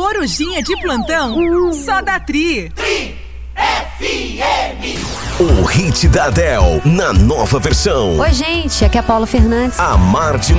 Corujinha de plantão, só da Tri. Tri FM. O hit da Adele, na nova versão. Oi, gente, aqui é a Paula Fernandes. Amar de